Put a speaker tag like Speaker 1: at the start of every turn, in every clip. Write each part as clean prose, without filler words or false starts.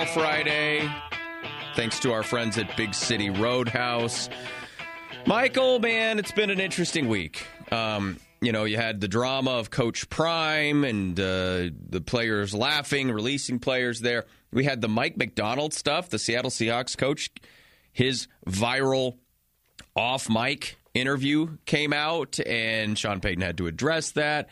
Speaker 1: Friday, thanks to our friends at Big City Roadhouse. Michael, man, it's been an interesting week. You had the drama of Coach Prime and the players laughing, releasing players there. We had the Mike McDonald stuff, the Seattle Seahawks coach. His viral off-mic interview came out, and Sean Payton had to address that.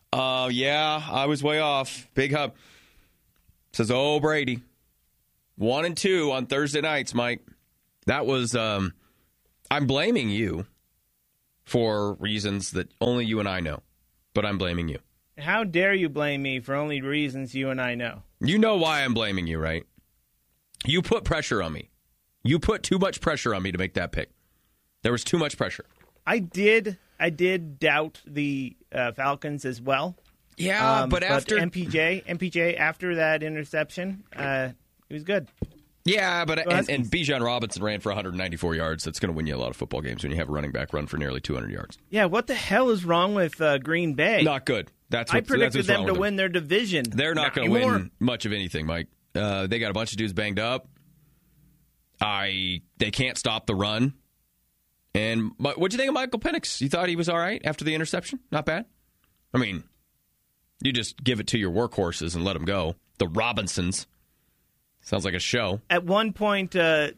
Speaker 1: I was way off. Big Hub says, oh, Brady. 1 and 2 on Thursday nights, Mike. That was, I'm blaming you for reasons that only you and I know, but I'm blaming you.
Speaker 2: How dare you blame me for only reasons you and I know? You
Speaker 1: know why I'm blaming you, right? You put pressure on me. You put too much pressure on me to make that pick. There was too much pressure.
Speaker 2: I did doubt the Falcons as well.
Speaker 1: Yeah, but after
Speaker 2: MPJ after that interception, he was good.
Speaker 1: Yeah, but and Bijan Robinson ran for 194 yards. That's going to win you a lot of football games when you have a running back run for nearly 200 yards.
Speaker 2: Yeah, what the hell is wrong with Green Bay?
Speaker 1: Not good. I
Speaker 2: predicted them to win their division.
Speaker 1: They're not going to win much of anything, Mike. They got a bunch of dudes banged up. They can't stop the run. And what'd you think of Michael Penix? You thought he was all right after the interception? Not bad? I mean, you just give it to your workhorses and let them go. The Robinsons. Sounds like a show.
Speaker 2: At one point,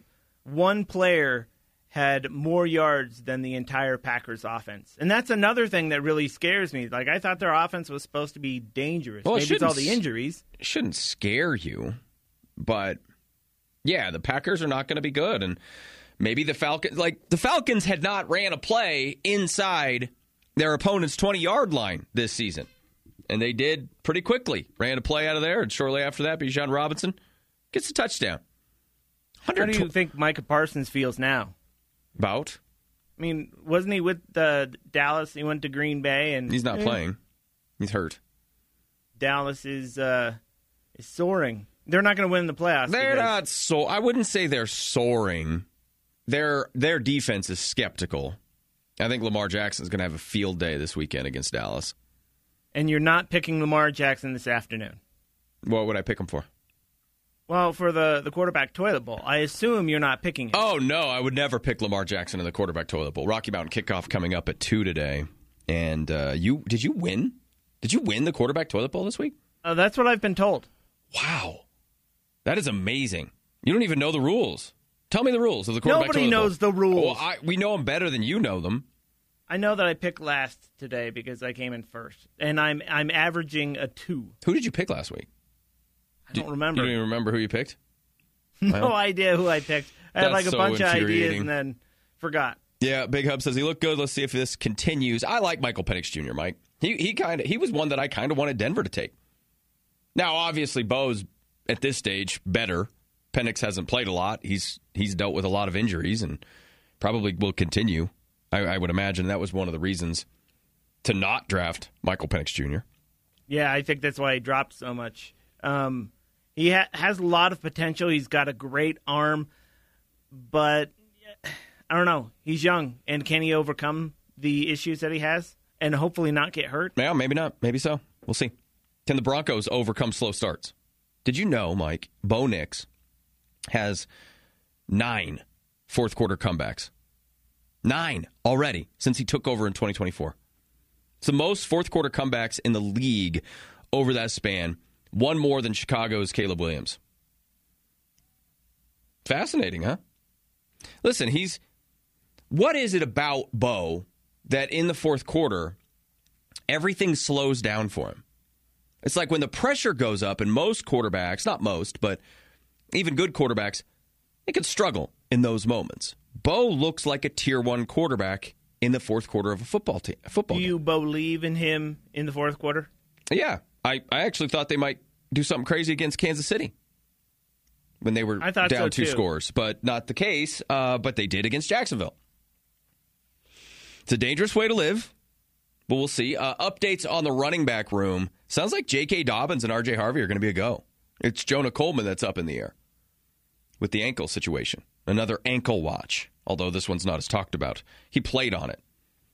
Speaker 2: one player had more yards than the entire Packers offense. And that's another thing that really scares me. Like, I thought their offense was supposed to be dangerous.
Speaker 1: Well,
Speaker 2: maybe it's all the injuries.
Speaker 1: It shouldn't scare you. But, yeah, the Packers are not going to be good. And maybe the Falcons had not ran a play inside their opponent's 20-yard line this season. And they did pretty quickly. Ran a play out of there, and shortly after that, Bijan Robinson gets a touchdown.
Speaker 2: How do you think Micah Parsons feels now?
Speaker 1: About?
Speaker 2: I mean, wasn't he with Dallas? He went to Green Bay, and
Speaker 1: he's not playing. He's hurt.
Speaker 2: Dallas is soaring. They're not going to win the playoffs.
Speaker 1: They're not so. I wouldn't say they're soaring. Their defense is skeptical. I think Lamar Jackson's going to have a field day this weekend against Dallas.
Speaker 2: And you're not picking Lamar Jackson this afternoon.
Speaker 1: What would I pick him for?
Speaker 2: Well, for the quarterback toilet bowl. I assume you're not picking him.
Speaker 1: Oh, no, I would never pick Lamar Jackson in the quarterback toilet bowl. Rocky Mountain kickoff coming up at 2 today. And did you win? Did you win the quarterback toilet bowl this week?
Speaker 2: That's what I've been told.
Speaker 1: Wow. That is amazing. You don't even know the rules. Tell me the rules of the quarterback
Speaker 2: toilet bowl. Nobody knows the rules.
Speaker 1: Well, we know them better than you know them.
Speaker 2: I know that I picked last today because I came in first. And I'm averaging a 2.
Speaker 1: Who did you pick last week?
Speaker 2: I don't remember.
Speaker 1: You don't even remember who you picked?
Speaker 2: No idea who I picked. I had like a bunch of ideas and then forgot.
Speaker 1: Yeah, Big Hub says he looked good. Let's see if this continues. I like Michael Penix Jr., Mike. He was one that I kind of wanted Denver to take. Now, obviously, Bo's at this stage better. Penix hasn't played a lot. He's dealt with a lot of injuries and probably will continue. I would imagine that was one of the reasons to not draft Michael Penix Jr.
Speaker 2: Yeah, I think that's why he dropped so much. He has a lot of potential. He's got a great arm, but I don't know. He's young, and can he overcome the issues that he has and hopefully not get hurt?
Speaker 1: Yeah, maybe not. Maybe so. We'll see. Can the Broncos overcome slow starts? Did you know, Mike, Bo Nix has 9 fourth-quarter comebacks? 9 already since he took over in 2024. It's the most fourth-quarter comebacks in the league over that span. One more than Chicago's Caleb Williams. Fascinating, huh? Listen, what is it about Bo that in the fourth quarter, everything slows down for him? It's like when the pressure goes up, and most quarterbacks, not most, but even good quarterbacks, they can struggle in those moments. Bo looks like a tier 1 quarterback in the fourth quarter of a football game.
Speaker 2: Do you believe in him in the fourth quarter?
Speaker 1: Yeah. I actually thought they might do something crazy against Kansas City when they were down 2 scores, but not the case. But they did against Jacksonville. It's a dangerous way to live, but we'll see. Updates on the running back room. Sounds like J.K. Dobbins and R.J. Harvey are going to be a go. It's Jonah Coleman that's up in the air with the ankle situation. Another ankle watch, although this one's not as talked about. He played on it.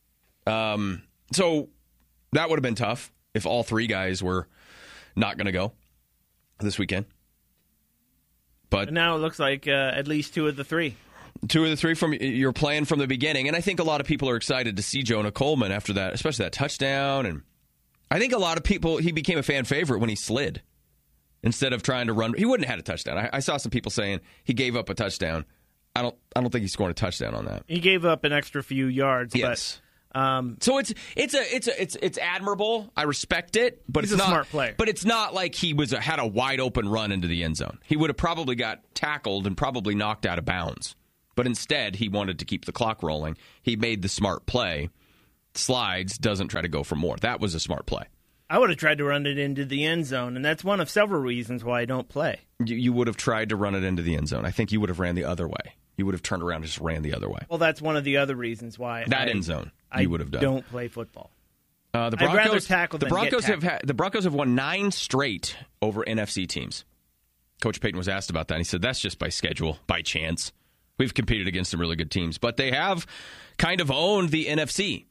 Speaker 1: So that would have been tough if all 3 guys were not going to go this weekend. But
Speaker 2: now it looks like at least 2 of the 3.
Speaker 1: 2 of the 3 from your plan from the beginning. And I think a lot of people are excited to see Jonah Coleman after that, especially that touchdown. And I think a lot of people, he became a fan favorite when he slid. Instead of trying to run, he wouldn't have had a touchdown. I saw some people saying he gave up a touchdown. I don't think he scored a touchdown on that.
Speaker 2: He gave up an extra few yards.
Speaker 1: Yes. So it's admirable. I respect it, but
Speaker 2: he's
Speaker 1: it's not
Speaker 2: a smart player.
Speaker 1: But it's not like he had a wide open run into the end zone. He would have probably got tackled and probably knocked out of bounds. But instead, he wanted to keep the clock rolling. He made the smart play. Slides, doesn't try to go for more. That was a smart play.
Speaker 2: I would have tried to run it into the end zone, and that's one of several reasons why I don't play.
Speaker 1: You would have tried to run it into the end zone. I think you would have ran the other way. You would have turned around and just ran the other way.
Speaker 2: Well, that's one of the other reasons why
Speaker 1: end zone you would have done.
Speaker 2: I don't play football.
Speaker 1: The Broncos,
Speaker 2: I'd rather tackle than get tackled.
Speaker 1: The Broncos have won 9 straight over NFC teams. Coach Payton was asked about that, and he said that's just by schedule, by chance. We've competed against some really good teams, but they have kind of owned the NFC.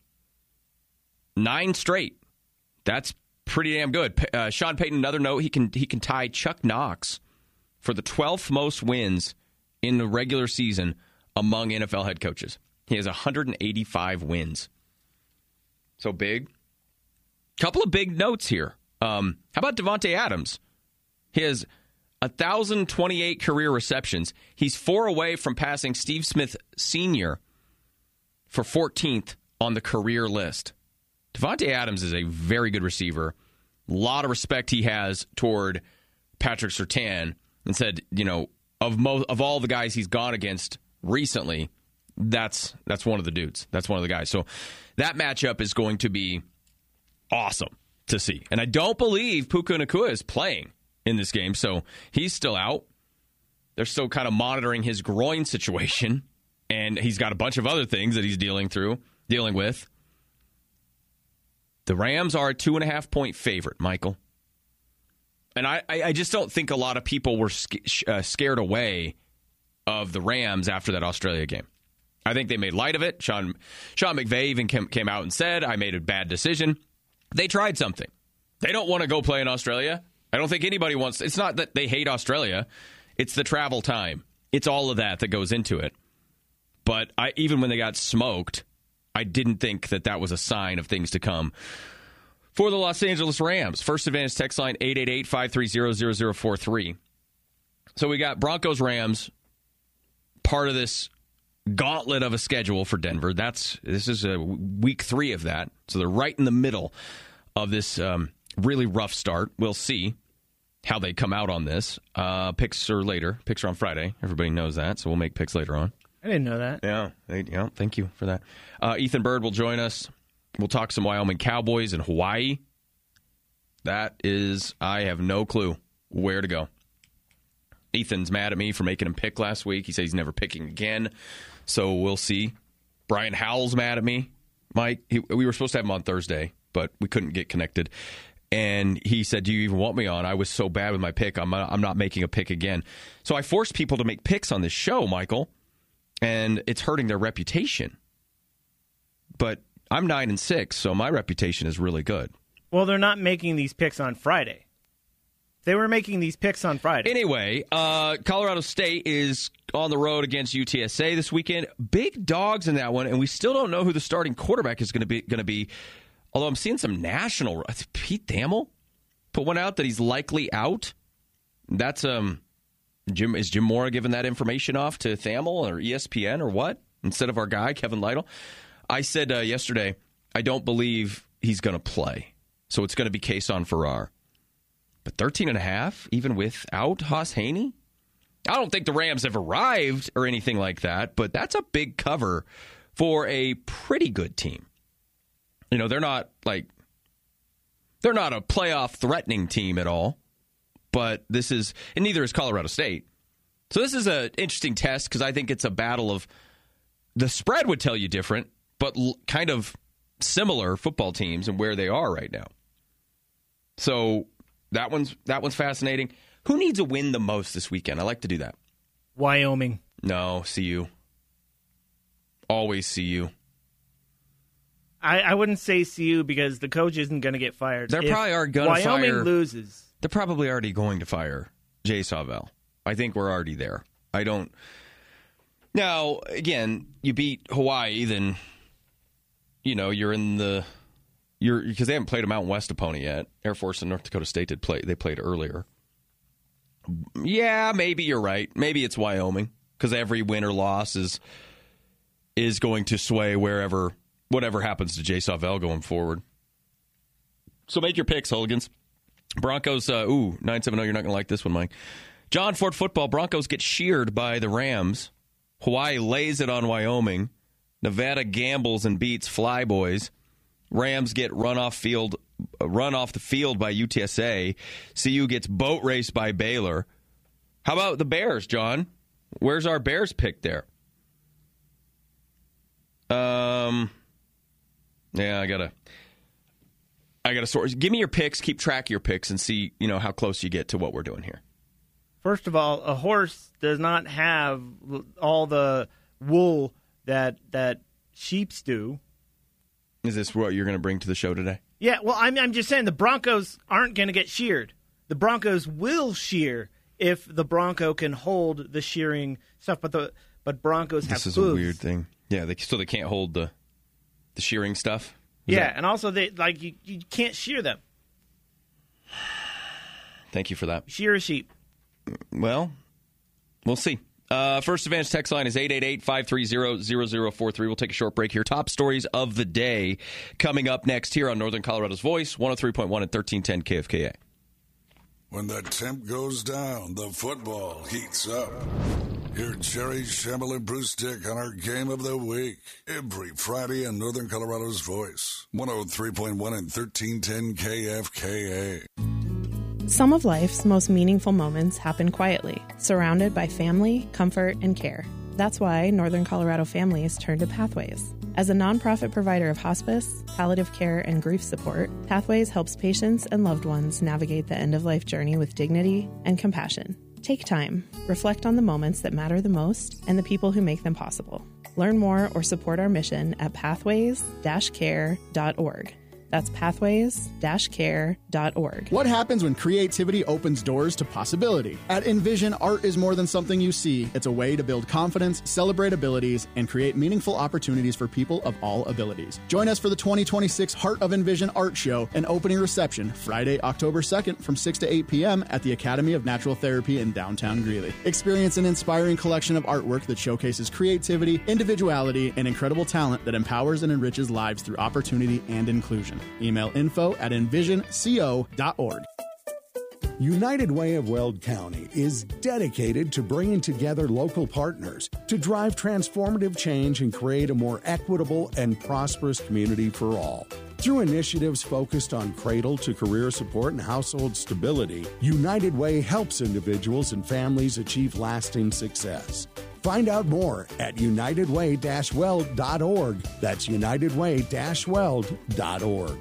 Speaker 1: 9 straight. That's pretty damn good. Sean Payton, another note, he can tie Chuck Knox for the 12th most wins in the regular season among NFL head coaches. He has 185 wins. So big. Couple of big notes here. How about Davante Adams? He has 1,028 career receptions. He's 4 away from passing Steve Smith Sr. for 14th on the career list. Davante Adams is a very good receiver. A lot of respect he has toward Patrick Surtain, and said, of all the guys he's gone against recently, that's one of the dudes. That's one of the guys. So that matchup is going to be awesome to see. And I don't believe Puka Nacua is playing in this game, so he's still out. They're still kind of monitoring his groin situation, and he's got a bunch of other things that he's dealing with. The Rams are a 2.5-point favorite, Michael. And I just don't think a lot of people were scared away of the Rams after that Australia game. I think they made light of it. Sean McVay even came out and said, I made a bad decision. They tried something. They don't want to go play in Australia. I don't think anybody wants. It's not that they hate Australia. It's the travel time. It's all of that goes into it. But even when they got smoked, I didn't think that was a sign of things to come for the Los Angeles Rams. First Advantage text line 888-530-0043. So we got Broncos-Rams, part of this gauntlet of a schedule for Denver. This is week 3 of that. So they're right in the middle of this really rough start. We'll see how they come out on this. Picks are later. Picks are on Friday. Everybody knows that, so we'll make picks later on.
Speaker 2: I didn't know that.
Speaker 1: Yeah, thank you for that. Ethan Bird will join us. We'll talk some Wyoming Cowboys in Hawaii. That is, I have no clue where to go. Ethan's mad at me for making him pick last week. He says he's never picking again, so we'll see. Brian Howell's mad at me. Mike, we were supposed to have him on Thursday, but we couldn't get connected. And he said, do you even want me on? I was so bad with my pick, I'm not making a pick again. So I forced people to make picks on this show, Michael. And it's hurting their reputation. But I'm 9-6, so my reputation is really good.
Speaker 2: Well, they're not making these picks on Friday. They were making these picks on Friday.
Speaker 1: Anyway, Colorado State is on the road against UTSA this weekend. Big dogs in that one, and we still don't know who the starting quarterback is going to be. Although I'm seeing some national. Pete Thamel put one out that he's likely out. That's Is Jim Mora giving that information off to Thamel or ESPN or what? Instead of our guy, Kevin Lytle? I said yesterday, I don't believe he's going to play. So it's going to be Kason Farrar. But 13.5, even without Haas Haney? I don't think the Rams have arrived or anything like that, but that's a big cover for a pretty good team. They're not a playoff threatening team at all. But and neither is Colorado State. So this is an interesting test because I think it's a battle of, the spread would tell you different, but kind of similar football teams and where they are right now. So that one's fascinating. Who needs a win the most this weekend? I like to do that.
Speaker 2: Wyoming.
Speaker 1: No, CU. Always CU.
Speaker 2: I wouldn't say CU because the coach isn't going to get fired.
Speaker 1: They probably are going to fire.
Speaker 2: Wyoming loses.
Speaker 1: They're probably already going to fire Jay Sawvell. I think we're already there. I don't. Now, again, you beat Hawaii, then, you're in the. Because they haven't played a Mountain West opponent yet. Air Force and North Dakota State did play. They played earlier. Yeah, maybe you're right. Maybe it's Wyoming, because every win or loss is going to sway whatever happens to Jay Sauvel going forward. So make your picks, Hooligans. Broncos, 970, you're not going to like this one, Mike. John Ford football, Broncos get sheared by the Rams. Hawaii lays it on Wyoming. Nevada gambles and beats Flyboys. Rams get run off the field by UTSA. CU gets boat raced by Baylor. How about the Bears, John? Where's our Bears pick there? Yeah, I gotta sort. Give me your picks. Keep track of your picks and see how close you get to what we're doing here.
Speaker 2: First of all, a horse does not have all the wool that sheeps do.
Speaker 1: Is this what you're going to bring to the show today?
Speaker 2: Yeah, well, I'm just saying the Broncos aren't going to get sheared. The Broncos will shear if the Bronco can hold the shearing stuff, but Broncos have hooves.
Speaker 1: This is a weird thing. Yeah, so they can't hold the shearing stuff?
Speaker 2: And also you can't shear them.
Speaker 1: Thank you for that.
Speaker 2: Shear a sheep.
Speaker 1: Well, we'll see. First Advantage text line is 888-530-0043. We'll take a short break here. Top stories of the day coming up next here on Northern Colorado's Voice, 103.1 and 1310 KFKA.
Speaker 3: When the temp goes down, the football heats up. Hear Jerry Schemmel and Bruce Dick on our Game of the Week every Friday on Northern Colorado's Voice, 103.1 and 1310 KFKA.
Speaker 4: Some of life's most meaningful moments happen quietly, surrounded by family, comfort, and care. That's why Northern Colorado families turn to Pathways. As a nonprofit provider of hospice, palliative care, and grief support, Pathways helps patients and loved ones navigate the end-of-life journey with dignity and compassion. Take time, reflect on the moments that matter the most and the people who make them possible. Learn more or support our mission at pathways-care.org. That's pathways-care.org.
Speaker 5: What happens when creativity opens doors to possibility? At Envision, art is more than something you see. It's a way to build confidence, celebrate abilities, and create meaningful opportunities for people of all abilities. Join us for the 2026 Heart of Envision Art Show and opening reception Friday, October 2nd from 6 to 8 p.m. at the Academy of Natural Therapy in downtown Greeley. Experience an inspiring collection of artwork that showcases creativity, individuality, and incredible talent that empowers and enriches lives through opportunity and inclusion. Email info@envisionco.org.
Speaker 6: United Way of Weld County is dedicated to bringing together local partners to drive transformative change and create a more equitable and prosperous community for all. Through initiatives focused on cradle-to-career support and household stability, United Way helps individuals and families achieve lasting success. Find out more at unitedway-weld.org. That's unitedway-weld.org.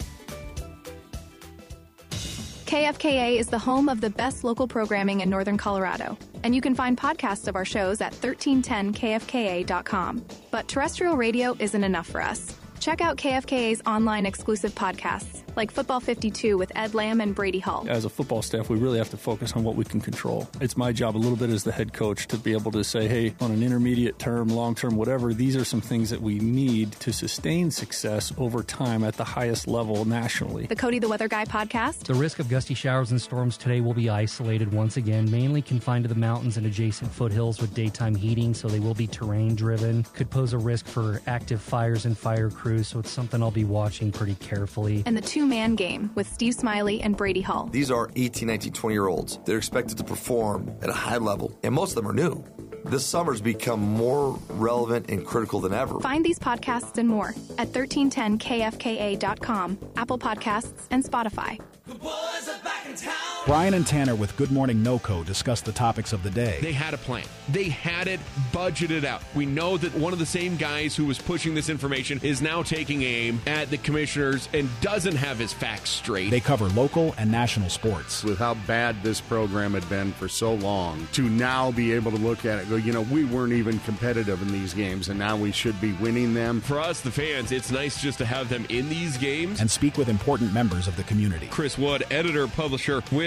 Speaker 7: KFKA is the home of the best local programming in Northern Colorado, and you can find podcasts of our shows at 1310kfka.com. But terrestrial radio isn't enough for us. Check out KFKA's online exclusive podcasts, like Football 52 with Ed Lamb and Brady Hall.
Speaker 8: As a football staff, we really have to focus on what we can control. It's my job a little bit as the head coach to be able to say, hey, on an intermediate term, long term, whatever, these are some things that we need to sustain success over time at the highest level nationally.
Speaker 7: The Cody the Weather Guy podcast.
Speaker 9: The risk of gusty showers and storms today will be isolated once again, mainly confined to the mountains and adjacent foothills with daytime heating, so they will be terrain driven. Could pose a risk for active fires and fire crews, so it's something I'll be watching pretty carefully.
Speaker 7: And the two-man game with Steve Smiley and Brady Hall.
Speaker 10: These are 18, 19, 20-year-olds. They're expected to perform at a high level, and most of them are new. This summer's become more relevant and critical than ever.
Speaker 7: Find these podcasts and more at 1310kfka.com, Apple Podcasts, and Spotify.
Speaker 11: The boys are back in town.
Speaker 12: Brian and Tanner with Good Morning NoCo discuss the topics of the day.
Speaker 13: They had a plan. They had it budgeted out. We know that one of the same guys who was pushing this information is now taking aim at the commissioners and doesn't have his facts straight.
Speaker 12: They cover local and national sports.
Speaker 14: With how bad this program had been for so long, to now be able to look at it and go, you know, we weren't even competitive in these games, and now we should be winning them.
Speaker 13: For us, the fans, it's nice just to have them in these games.
Speaker 12: And speak with important members of the community.
Speaker 13: Chris Wood, editor, publisher with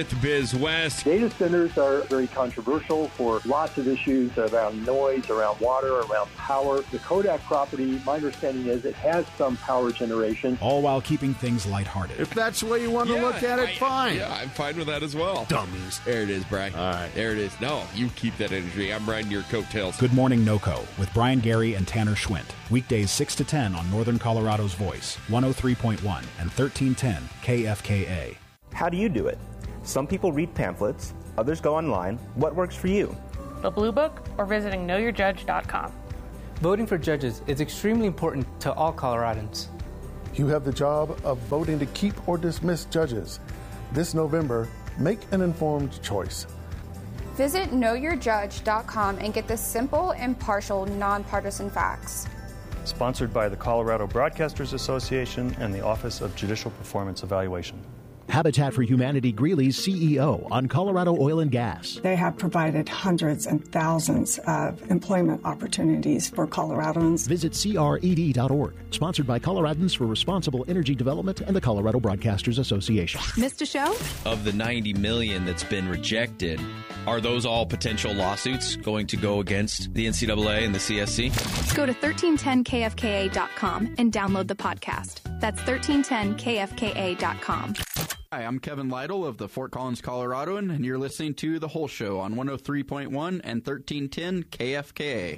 Speaker 13: with Biz West.
Speaker 15: Data centers are very controversial for lots of issues around noise, around water, around power. The Kodak property, my understanding is it has some power generation.
Speaker 12: All while keeping things lighthearted.
Speaker 14: If that's the way you want to look at it, fine.
Speaker 13: Yeah, I'm fine with that as well.
Speaker 14: Dummies.
Speaker 13: There it is, Brian.
Speaker 14: All right.
Speaker 13: There it is. No, you keep that energy. I'm riding your coattails.
Speaker 12: Good Morning NoCo with Brian Gary and Tanner Schwint. Weekdays 6 to 10 on Northern Colorado's Voice, 103.1 and 1310 KFKA.
Speaker 16: How do you do it? Some people read pamphlets, others go online. What works for you?
Speaker 17: The Blue Book or visiting knowyourjudge.com.
Speaker 18: Voting for judges is extremely important to all Coloradans.
Speaker 19: You have the job of voting to keep or dismiss judges. This November, make an informed choice.
Speaker 20: Visit knowyourjudge.com and get the simple, impartial, nonpartisan facts.
Speaker 21: Sponsored by the Colorado Broadcasters Association and the Office of Judicial Performance Evaluation.
Speaker 12: Habitat for Humanity Greeley's CEO on Colorado Oil and Gas.
Speaker 22: They have provided hundreds and thousands of employment opportunities for Coloradans.
Speaker 12: Visit CRED.org. Sponsored by Coloradans for Responsible Energy Development and the Colorado Broadcasters Association.
Speaker 7: Missed a show?
Speaker 1: Of the $90 million that's been rejected, are those all potential lawsuits going to go against the NCAA and the CSC?
Speaker 7: Go to 1310kfka.com and download the podcast. That's 1310kfka.com.
Speaker 23: Hi, I'm Kevin Lytle of the Fort Collins Coloradoan, and you're listening to The Whole Show on 103.1 and 1310 KFKA.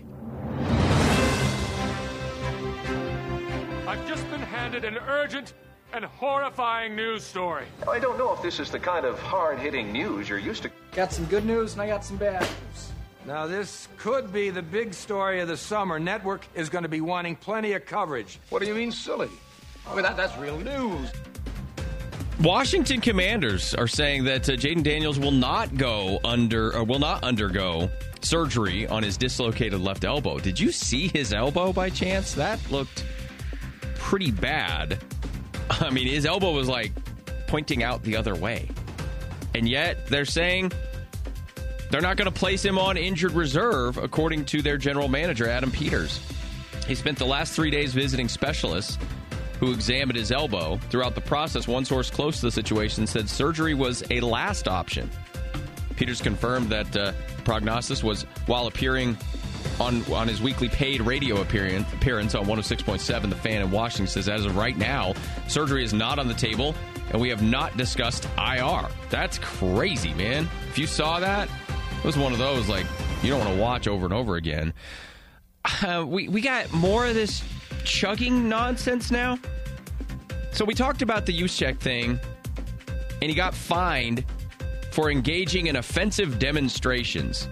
Speaker 24: I've just been handed an urgent and horrifying news story.
Speaker 25: I don't know if this is the kind of hard-hitting news you're used to.
Speaker 26: Got some good news and I got some bad news. Now, this could be the big story of the summer. Network is going to be wanting plenty of coverage.
Speaker 25: What do you mean, silly? I mean, that's real news.
Speaker 1: Washington Commanders are saying that Jaden Daniels will not undergo surgery on his dislocated left elbow. Did you see his elbow by chance? That looked pretty bad. I mean, his elbow was like pointing out the other way. And yet they're saying they're not going to place him on injured reserve, according to their general manager, Adam Peters. He spent the last 3 days visiting specialists who examined his elbow. Throughout the process, one source close to the situation said surgery was a last option. Peters confirmed that prognosis was while appearing on his weekly paid radio appearance on 106.7 The Fan in Washington. Says, as of right now, surgery is not on the table, and we have not discussed IR. That's crazy, man. If you saw that, it was one of those, like, you don't want to watch over and over again. We got more of this chugging nonsense now. So we talked about the Juszczyk thing, and he got fined for engaging in offensive demonstrations.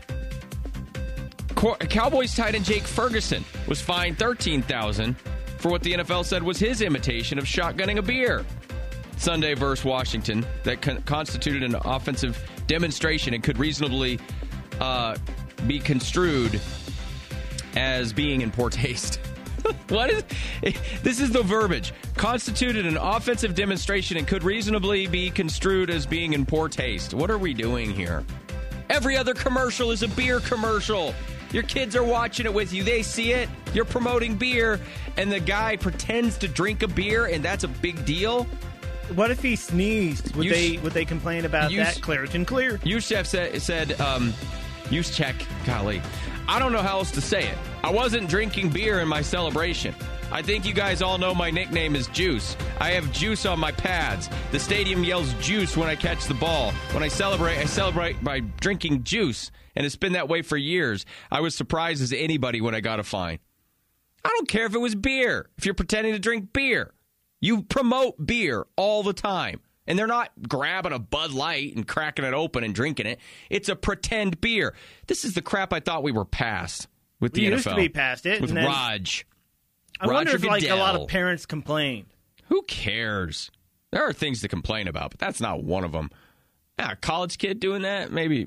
Speaker 1: Cowboys tight end Jake Ferguson was fined $13,000 for what the NFL said was his imitation of shotgunning a beer. Sunday versus Washington that constituted an offensive demonstration and could reasonably be construed as being in poor taste. This is the verbiage. Constituted an offensive demonstration and could reasonably be construed as being in poor taste. What are we doing here? Every other commercial is a beer commercial. Your kids are watching it with you. They see it. You're promoting beer, and the guy pretends to drink a beer, and that's a big deal.
Speaker 2: What if he sneezed? Would they complain about that? Claritin Clear.
Speaker 1: Juszczyk said, Juszczyk, golly, I don't know how else to say it. I wasn't drinking beer in my celebration. I think you guys all know my nickname is Juice. I have juice on my pads. The stadium yells juice when I catch the ball. When I celebrate by drinking juice, and it's been that way for years. I was surprised as anybody when I got a fine. I don't care if it was beer. If you're pretending to drink beer, you promote beer all the time. And they're not grabbing a Bud Light and cracking it open and drinking it. It's a pretend beer. This is the crap I thought we were past with the NFL.
Speaker 2: We used to be past it.
Speaker 1: With Raj.
Speaker 2: I wonder if a lot of parents complained.
Speaker 1: Who cares? There are things to complain about, but that's not one of them. A college kid doing that? Maybe.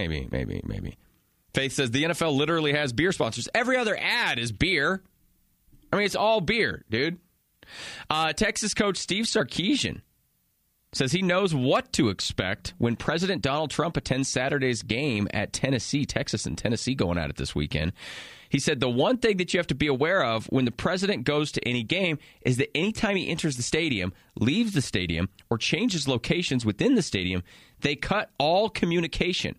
Speaker 1: Faith says the NFL literally has beer sponsors. Every other ad is beer. I mean, it's all beer, dude. Texas coach Steve Sarkisian says he knows what to expect when President Donald Trump attends Saturday's game at Tennessee, Texas and Tennessee going at it this weekend. He said the one thing that you have to be aware of when the president goes to any game is that anytime he enters the stadium, leaves the stadium, or changes locations within the stadium, they cut all communication.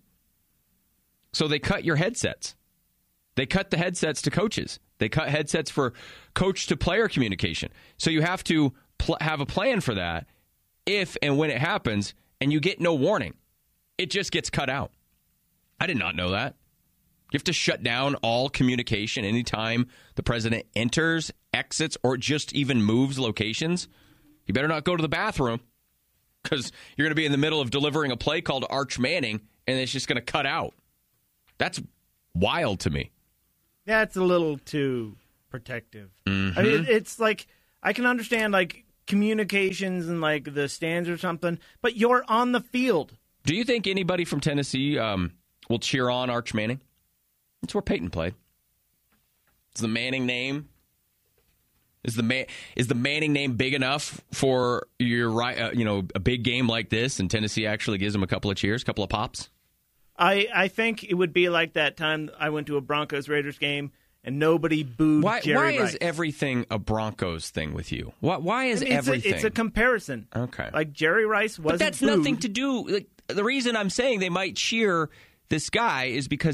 Speaker 1: So they cut your headsets. They cut the headsets to coaches. They cut headsets for coach-to-player communication. So you have to have a plan for that if and when it happens, and you get no warning. It just gets cut out. I did not know that. You have to shut down all communication anytime the president enters, exits, or just even moves locations. You better not go to the bathroom because you're going to be in the middle of delivering a play called Arch Manning, and it's just going to cut out. That's wild to me.
Speaker 2: Yeah, it's a little too protective.
Speaker 1: Mm-hmm.
Speaker 2: I mean, it's like, I can understand, like, communications and, like, the stands or something, but you're on the field.
Speaker 1: Do you think anybody from Tennessee will cheer on Arch Manning? That's where Peyton played. Is the Manning name? Is the Manning name big enough for your a big game like this, and Tennessee actually gives him a couple of cheers, a couple of pops?
Speaker 2: I think it would be like that time I went to a Broncos-Raiders game and nobody booed Jerry Rice.
Speaker 1: Why is everything a Broncos thing with you? Why is everything?
Speaker 2: It's a comparison.
Speaker 1: Okay.
Speaker 2: Like Jerry Rice wasn't
Speaker 1: But that's
Speaker 2: booed.
Speaker 1: nothing to do. Like, the reason I'm saying they might cheer this guy is because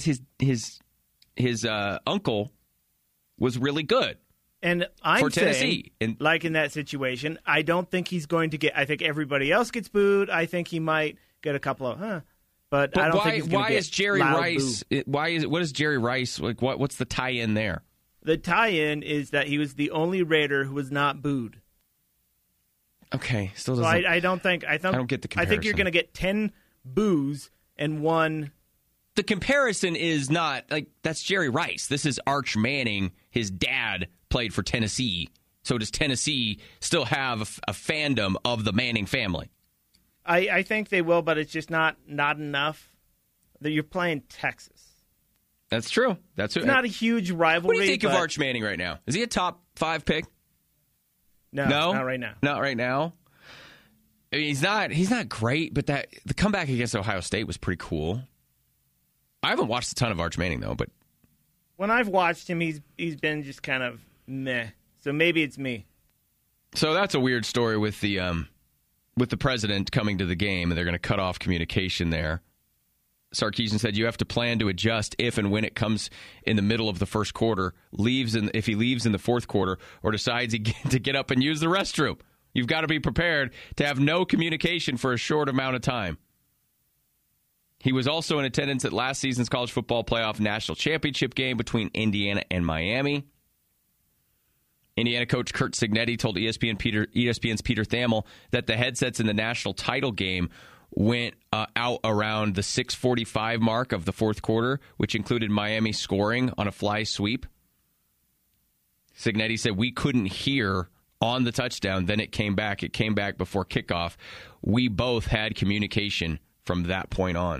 Speaker 1: his uncle was really good.
Speaker 2: And I'm
Speaker 1: for Tennessee.
Speaker 2: saying, like in that situation, I don't think he's going to get. I think everybody else gets booed. I think he might get a couple of, But I don't think he's going to get
Speaker 1: why is Jerry
Speaker 2: loud
Speaker 1: Rice? What is Jerry Rice like? What's the tie-in there?
Speaker 2: The tie-in is that he was the only Raider who was not booed.
Speaker 1: Okay, still
Speaker 2: So
Speaker 1: doesn't.
Speaker 2: I don't think. I
Speaker 1: don't get the comparison.
Speaker 2: I think you're going to get 10 boos and 1.
Speaker 1: The comparison is not like that's Jerry Rice. This is Arch Manning. His dad played for Tennessee. So does Tennessee still have a fandom of the Manning family?
Speaker 2: I think they will, but it's just not enough. That you're playing Texas.
Speaker 1: That's true. It's
Speaker 2: not a huge rivalry.
Speaker 1: What do you think of Arch Manning right now? Is he a top 5 pick?
Speaker 2: No, not right now.
Speaker 1: Not right now. I mean, he's not great, but the comeback against Ohio State was pretty cool. I haven't watched a ton of Arch Manning though, but
Speaker 2: when I've watched him, he's been just kind of meh. So maybe it's me.
Speaker 1: So that's a weird story with the president coming to the game, and they're going to cut off communication there. Sarkisian said you have to plan to adjust if and when it comes in the middle of the first quarter, if he leaves in the fourth quarter, or decides to get up and use the restroom. You've got to be prepared to have no communication for a short amount of time. He was also in attendance at last season's college football playoff national championship game between Indiana and Miami. Indiana coach Curt Cignetti told ESPN's Peter Thamel that the headsets in the national title game went out around the 6:45 mark of the fourth quarter, which included Miami scoring on a fly sweep. Cignetti said, we couldn't hear on the touchdown. Then it came back. It came back before kickoff. We both had communication from that point on.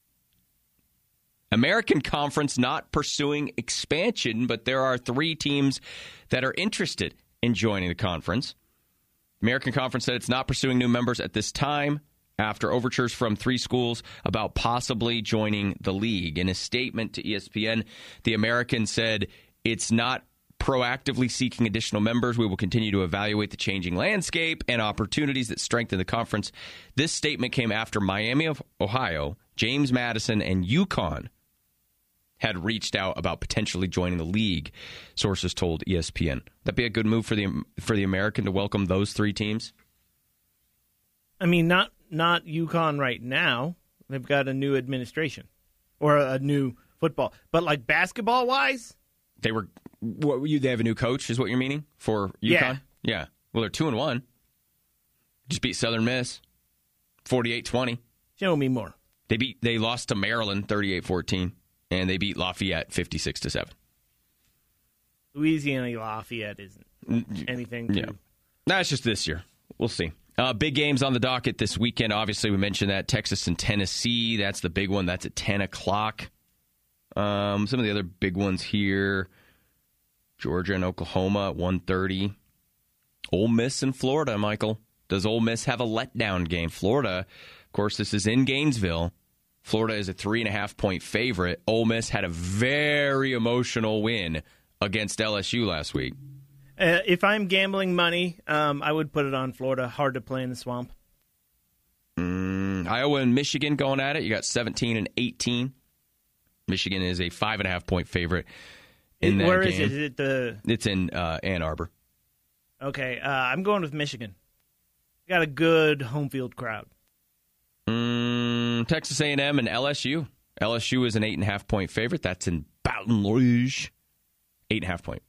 Speaker 1: American Conference not pursuing expansion, but there are 3 teams that are interested in joining the conference. American Conference said it's not pursuing new members at this time after overtures from 3 schools about possibly joining the league. In a statement to ESPN, the American said it's not proactively seeking additional members. We will continue to evaluate the changing landscape and opportunities that strengthen the conference. This statement came after Miami of Ohio, James Madison, and UConn had reached out about potentially joining the league, sources told ESPN. That'd be a good move for the American to welcome those 3 teams?
Speaker 2: I mean, not UConn right now. They've got a new administration or a new football. But like basketball-wise?
Speaker 1: They have a new coach, is what you're meaning, for UConn? Yeah. Well, they're 2-1. Just beat Southern Miss 48-20.
Speaker 2: Show me more.
Speaker 1: They lost to Maryland 38-14, and they beat Lafayette 56-7.
Speaker 2: Louisiana Lafayette isn't anything.
Speaker 1: Yeah. That's just this year. We'll see. Big games on the docket this weekend. Obviously, we mentioned that Texas and Tennessee. That's the big one. That's at 10 o'clock. Some of the other big ones here. Georgia and Oklahoma at 1:30. Ole Miss in Florida, Michael. Does Ole Miss have a letdown game? Florida, of course, this is in Gainesville. Florida is a 3.5-point favorite. Ole Miss had a very emotional win against LSU last week.
Speaker 2: If I'm gambling money, I would put it on Florida. Hard to play in the swamp.
Speaker 1: Iowa and Michigan going at it. You got 17 and 18. Michigan is a 5.5-point favorite in that game.
Speaker 2: Where is it?
Speaker 1: It's in Ann Arbor.
Speaker 2: Okay, I'm going with Michigan. Got a good home field crowd.
Speaker 1: Texas A&M and LSU. LSU is an 8.5-point favorite. That's in Baton Rouge. 8.5-point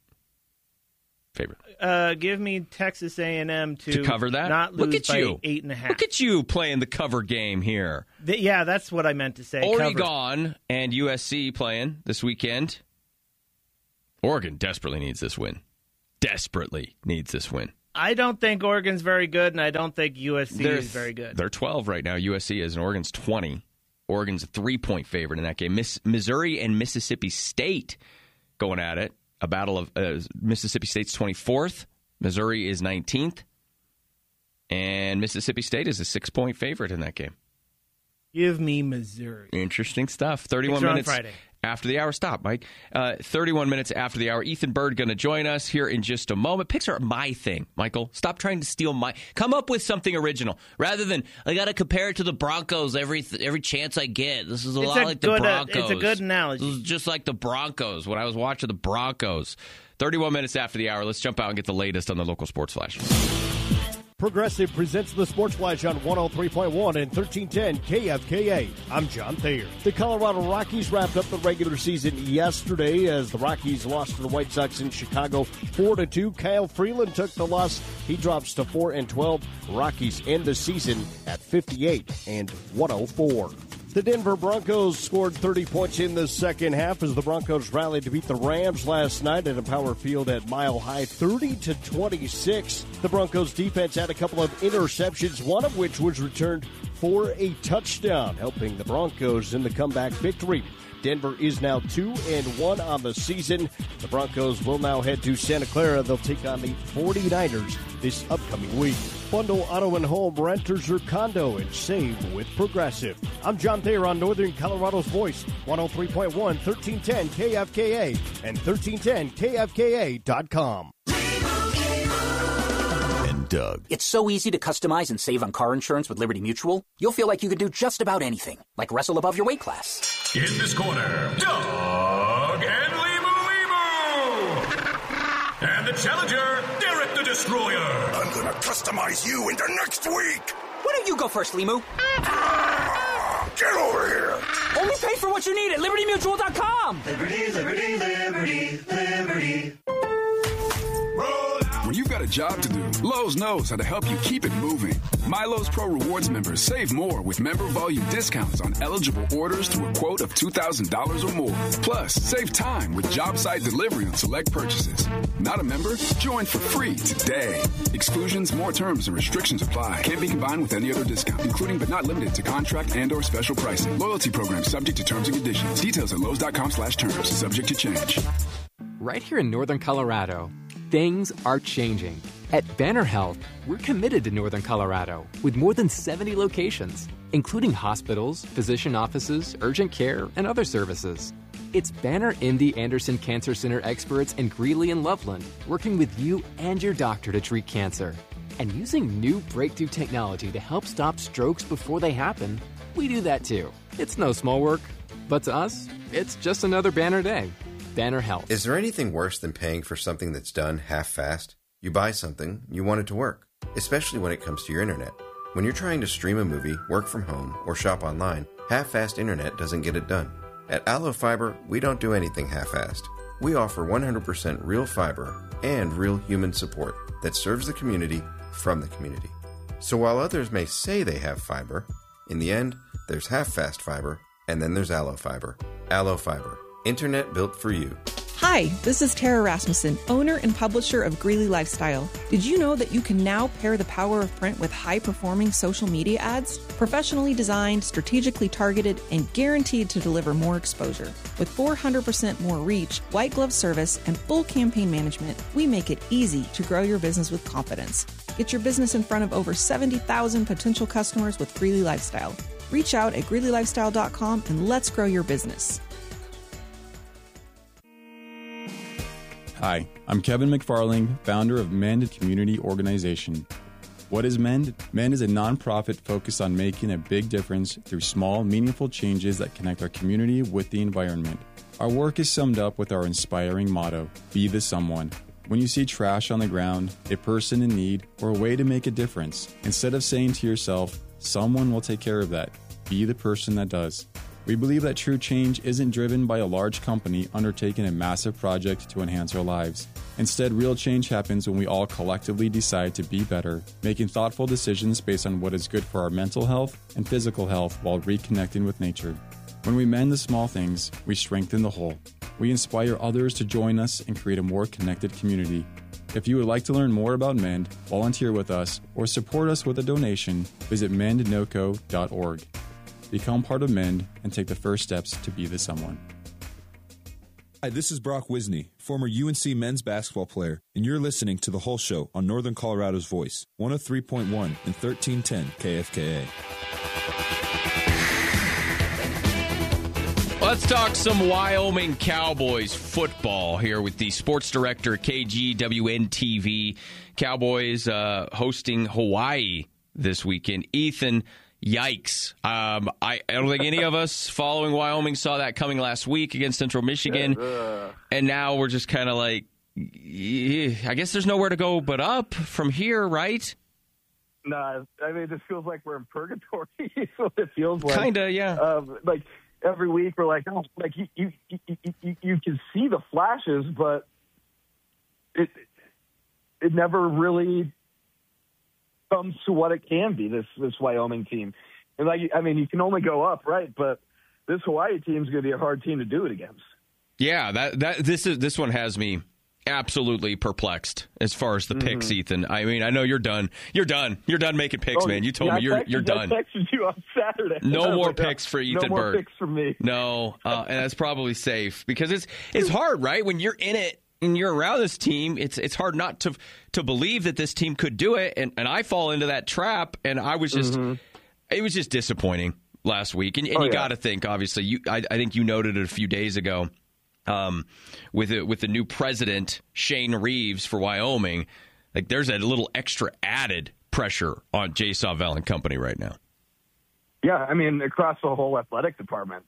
Speaker 1: favorite.
Speaker 2: Give me Texas A&M to
Speaker 1: cover that.
Speaker 2: Not lose
Speaker 1: Look at
Speaker 2: by
Speaker 1: you.
Speaker 2: 8.5.
Speaker 1: Look at you playing the cover game here.
Speaker 2: Yeah, that's what I meant to say.
Speaker 1: Oregon
Speaker 2: cover.
Speaker 1: and USC playing this weekend. Oregon desperately needs this win. Desperately needs this win.
Speaker 2: I don't think Oregon's very good, and I don't think USC is very good.
Speaker 1: They're 12 right now. USC is, and Oregon's 20. Oregon's a 3-point favorite in that game. Missouri and Mississippi State going at it. A battle of Mississippi State's 24th. Missouri is 19th. And Mississippi State is a 6-point favorite in that game.
Speaker 2: Give me Missouri.
Speaker 1: Interesting stuff. 31 minutes
Speaker 2: Friday.
Speaker 1: After the hour. Stop, Mike. 31 minutes after the hour. Ethan Bird going to join us here in just a moment. Picks are my thing, Michael. Stop trying to steal my... Come up with something original. Rather than, I got to compare it to the Broncos every chance I get. This is a lot like the Broncos.
Speaker 2: It's a good analogy.
Speaker 1: This is just like the Broncos when I was watching the Broncos. 31 minutes after the hour. Let's jump out and get the latest on the local sports flash.
Speaker 3: Progressive presents the Sports Flash on 103.1 and 1310 KFKA. I'm John Thayer. The Colorado Rockies wrapped up the regular season yesterday as the Rockies lost to the White Sox in Chicago 4-2. Kyle Freeland took the loss. He drops to 4-12. Rockies end the season at 58-104. The Denver Broncos scored 30 points in the second half as the Broncos rallied to beat the Rams last night at a Power Field at Mile High, 30-26. The Broncos defense had a couple of interceptions, one of which was returned for a touchdown, helping the Broncos in the comeback victory. Denver is now 2-1 on the season. The Broncos will now head to Santa Clara. They'll take on the 49ers this upcoming week. Bundle auto and home, renters or condo, and save with Progressive. I'm John Thayer on Northern Colorado's Voice, 103.1, 1310 KFKA, and 1310KFKA.com.
Speaker 4: Doug. It's so easy to customize and save on car insurance with Liberty Mutual. You'll feel like you could do just about anything, like wrestle above your weight class.
Speaker 5: In this corner, Doug and Limu. And the challenger, Derek the Destroyer.
Speaker 6: I'm gonna customize you into next week.
Speaker 4: Why don't you go first, Limu?
Speaker 6: Get over here.
Speaker 4: Only pay for what you need at LibertyMutual.com.
Speaker 11: Liberty, liberty, liberty, liberty.
Speaker 8: When you've got a job to do, Lowe's knows how to help you keep it moving. My Lowe's Pro Rewards members save more with member volume discounts on eligible orders to a quote of $2,000 or more. Plus, save time with job site delivery on select purchases. Not a member? Join for free today. Exclusions, more terms, and restrictions apply. Can't be combined with any other discount, including but not limited to contract and or special pricing. Loyalty program subject to terms and conditions. Details at Lowe's.com/terms. Subject to change.
Speaker 9: Right here in Northern Colorado, things are changing. At Banner Health, we're committed to Northern Colorado with more than 70 locations, including hospitals, physician offices, urgent care, and other services. It's Banner MD Anderson Cancer Center experts in Greeley and Loveland working with you and your doctor to treat cancer. And using new breakthrough technology to help stop strokes before they happen, we do that too. It's no small work, but to us, it's just another Banner day. Banner Health.
Speaker 27: Is there anything worse than paying for something that's done half-fast? You buy something, you want it to work, especially when it comes to your internet. When you're trying to stream a movie, work from home, or shop online, half-fast internet doesn't get it done. At Allo Fiber, we don't do anything half-assed. We offer 100% real fiber and real human support that serves the community from the community. So while others may say they have fiber, in the end, there's half-fast fiber, and then there's Allo Fiber. Allo Fiber. Internet built for you.
Speaker 28: Hi, this is Tara Rasmussen, owner and publisher of Greeley Lifestyle. Did you know that you can now pair the power of print with high-performing social media ads? Professionally designed, strategically targeted, and guaranteed to deliver more exposure. With 400% more reach, white glove service, and full campaign management, we make it easy to grow your business with confidence. Get your business in front of over 70,000 potential customers with Greeley Lifestyle. Reach out at GreeleyLifestyle.com and let's grow your business.
Speaker 10: Hi, I'm Kevin McFarling, founder of Mend Community Organization. What is Mend? Mend is a nonprofit focused on making a big difference through small, meaningful changes that connect our community with the environment. Our work is summed up with our inspiring motto, Be the Someone. When you see trash on the ground, a person in need, or a way to make a difference, instead of saying to yourself, someone will take care of that, be the person that does. We believe that true change isn't driven by a large company undertaking a massive project to enhance our lives. Instead, real change happens when we all collectively decide to be better, making thoughtful decisions based on what is good for our mental health and physical health while reconnecting with nature. When we mend the small things, we strengthen the whole. We inspire others to join us and create a more connected community. If you would like to learn more about Mend, volunteer with us, or support us with a donation, visit mendnoco.org. Become part of Mend and take the first steps to be the someone.
Speaker 13: Hi, this is Brock Wisney, former UNC men's basketball player, and you're listening to The Whole Show on Northern Colorado's Voice, 103.1 and 1310 KFKA.
Speaker 1: Let's talk some Wyoming Cowboys football here with the sports director, KGWN-TV. Cowboys hosting Hawaii this weekend. Ethan, yikes. I don't think any of us following Wyoming saw that coming last week against Central Michigan. And now we're just kind of like, I guess there's nowhere to go but up from here, right?
Speaker 14: No, I mean, it just feels like we're in purgatory. Is what it feels like.
Speaker 1: Kind of, yeah.
Speaker 14: Like every week we're like, oh, like you can see the flashes, but it never really comes to what it can be, this Wyoming team. And like, I mean, you can only go up, right? But this Hawaii team is going to be a hard team to do it against.
Speaker 1: Yeah, this one has me absolutely perplexed as far as the picks, Ethan. I mean, I know you're done. You're done making picks, man. You told me you're done.
Speaker 14: I texted you on Saturday.
Speaker 1: No more picks for Ethan Bird.
Speaker 14: No more picks for me.
Speaker 1: No, and that's probably safe because it's hard, right? When you're in it and you're around this team, it's hard not to believe that this team could do it, and I fall into that trap, and I was just it was just disappointing last week, and you got to think, obviously, I think you noted it a few days ago. With the new president, Shane Reeves, for Wyoming, like there's a little extra added pressure on Jay Sawvel and company right now.
Speaker 14: Yeah, I mean, across the whole athletic department.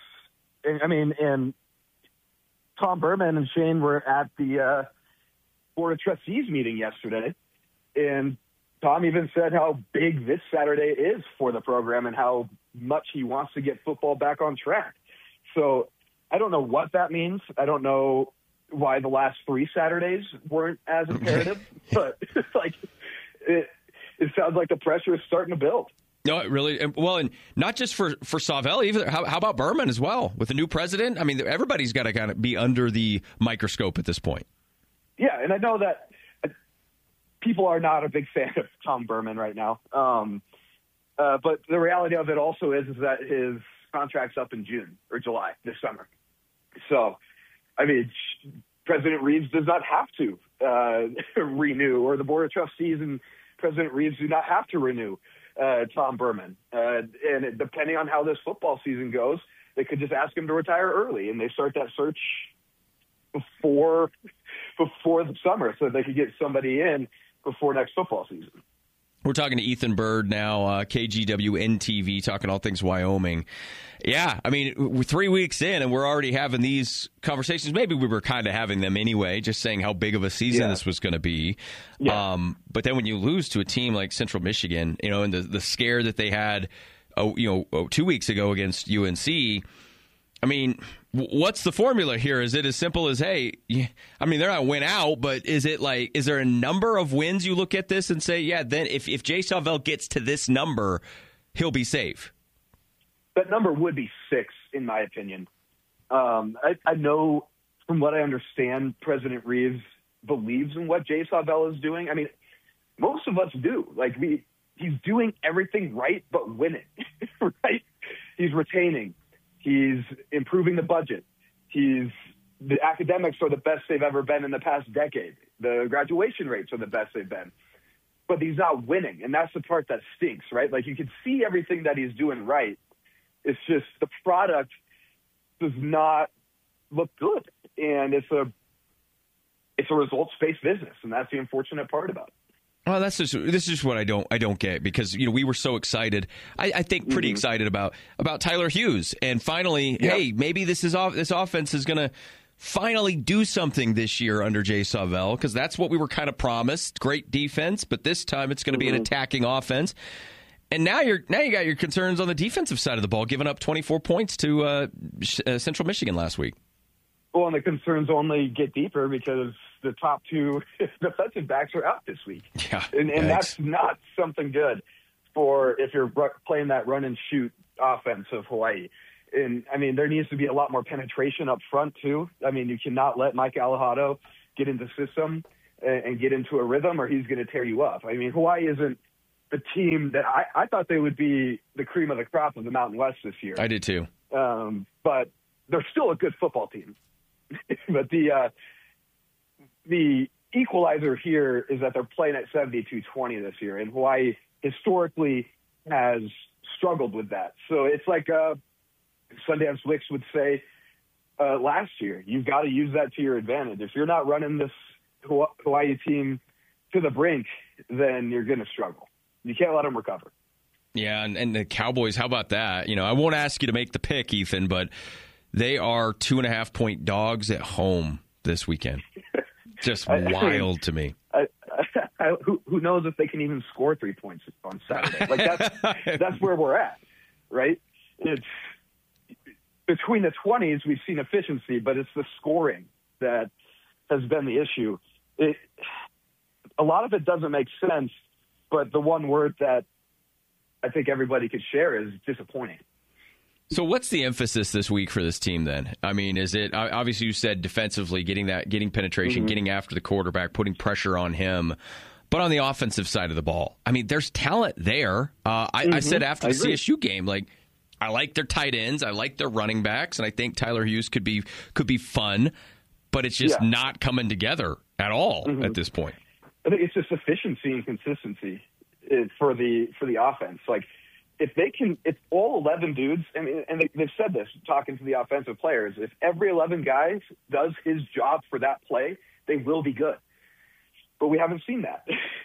Speaker 14: And Tom Berman and Shane were at the Board of Trustees meeting yesterday, and Tom even said how big this Saturday is for the program and how much he wants to get football back on track. So I don't know what that means. I don't know why the last 3 Saturdays weren't as imperative, but like it sounds like the pressure is starting to build.
Speaker 1: No, it really. Well, and not just for Sawvel, even how about Berman as well with the new president? I mean, everybody's got to kind of be under the microscope at this point.
Speaker 14: Yeah, and I know that people are not a big fan of Tom Berman right now, but the reality of it also is that his contract's up in June or July this summer. So, I mean, President Reeves does not have to renew, or the Board of Trustees and President Reeves do not have to renew Tom Berman. And depending on how this football season goes, they could just ask him to retire early, and they start that search before the summer so they could get somebody in before next football season.
Speaker 1: We're talking to Ethan Bird now, KGWN-TV, talking all things Wyoming. Yeah, I mean, we're 3 weeks in, and we're already having these conversations. Maybe we were kind of having them anyway, just saying how big of a season this was going to be. Yeah. But then when you lose to a team like Central Michigan, and the scare that they had, 2 weeks ago against UNC, I mean, what's the formula here? Is it as simple as, hey, I mean, they're not win out, but is there a number of wins you look at this and say, yeah, then if Jay Sawvel gets to this number, he'll be safe?
Speaker 14: That number would be 6, in my opinion. I know, from what I understand, President Reeves believes in what Jay Sawvel is doing. I mean, most of us do. Like, he's doing everything right but winning, right? He's retaining. He's improving the budget. The academics are the best they've ever been in the past decade. The graduation rates are the best they've been. but he's not winning. And that's the part that stinks, right? Like, you can see everything that he's doing right. It's just the product does not look good. And it's a results-based business, and that's the unfortunate part about it.
Speaker 1: Well, this is just what I don't get, because we were so excited. I think pretty excited about Tyler Hughes, and finally, hey, maybe this offense is going to finally do something this year under Jay Sauvel, because that's what we were kind of promised. Great defense, but this time it's going to be an attacking offense. And now you got your concerns on the defensive side of the ball, giving up 24 points to Central Michigan last week.
Speaker 14: Well, and the concerns only get deeper because the top two defensive backs are out this week.
Speaker 1: Yeah,
Speaker 14: and that's not something good for if you're playing that run-and-shoot offense of Hawaii. And, I mean, there needs to be a lot more penetration up front, too. I mean, you cannot let Mike Alejado get into the system and get into a rhythm, or he's going to tear you up. I mean, Hawaii isn't the team that I thought they would be the cream of the crop of the Mountain West this year.
Speaker 1: I did, too.
Speaker 14: But they're still a good football team. But the equalizer here is that they're playing at 72-20 this year, and Hawaii historically has struggled with that. So it's like Sundance Wicks would say last year, you've got to use that to your advantage. If you're not running this Hawaii team to the brink, then you're going to struggle. You can't let them recover.
Speaker 1: Yeah, and the Cowboys, how about that? I won't ask you to make the pick, Ethan, but they are 2.5-point dogs at home this weekend. Just wild to me.
Speaker 14: Who knows if they can even score 3 points on Saturday? Like that's where we're at, right? It's between the 20s we've seen efficiency, but it's the scoring that has been the issue. A lot of it doesn't make sense, but the one word that I think everybody could share is disappointing.
Speaker 1: So what's the emphasis this week for this team then? I mean, is it obviously you said defensively, getting penetration, getting after the quarterback, putting pressure on him, but on the offensive side of the ball, I mean, there's talent there. I said after the CSU game, like, I like their tight ends, I like their running backs, and I think Tyler Hughes could be fun, but it's just not coming together at all at this point.
Speaker 14: I think it's just efficiency and consistency for the offense. Like, if all 11 dudes, I mean, and they've said this, talking to the offensive players, if every 11 guys does his job for that play, they will be good. But we haven't seen that,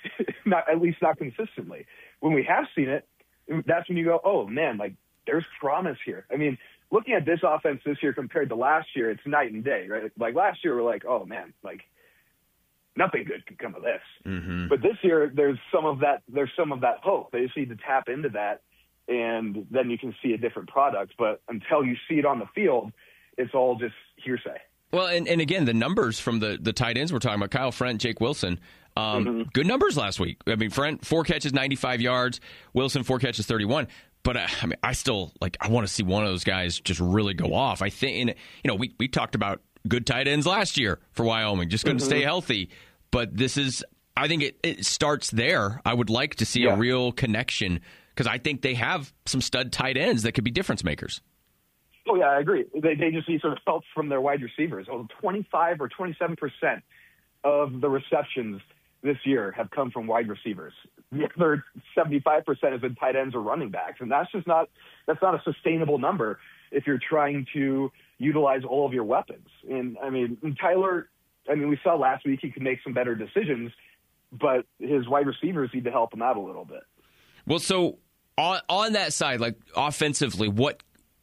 Speaker 14: at least not consistently. When we have seen it, that's when you go, oh, man, like, there's promise here. I mean, looking at this offense this year compared to last year, it's night and day, right? Like, last year, we're like, oh, man, like, nothing good could come of this. But this year, there's some of that hope. They just need to tap into that, and then you can see a different product. But until you see it on the field, it's all just hearsay.
Speaker 1: Well, and again, the numbers from the tight ends we're talking about, Kyle Friend, Jake Wilson, good numbers last week. I mean, Friend, 4 catches, 95 yards. Wilson, 4 catches, 31. But I mean, I still I want to see one of those guys just really go off. I think, we talked about good tight ends last year for Wyoming, just couldn't stay healthy. But this is, I think it starts there. I would like to see a real connection, because I think they have some stud tight ends that could be difference makers.
Speaker 14: Oh, yeah, I agree. They just need sort of help from their wide receivers. 25 or 27% of the receptions this year have come from wide receivers. The other 75% has been tight ends or running backs, and that's not a sustainable number if you're trying to utilize all of your weapons. And I mean, Tyler, we saw last week he could make some better decisions, but his wide receivers need to help him out a little bit.
Speaker 1: Well, so on that side, like offensively, what